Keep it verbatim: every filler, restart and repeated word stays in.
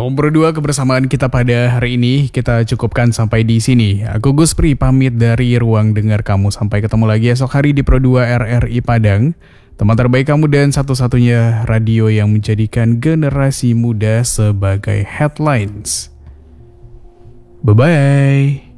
Kamu berdua kebersamaan kita pada hari ini kita cukupkan sampai di sini. Aku Gus Pri pamit dari ruang dengar kamu. Sampai ketemu lagi esok hari di Pro dua R R I Padang. Teman terbaik kamu dan satu-satunya radio yang menjadikan generasi muda sebagai headlines. Bye-bye.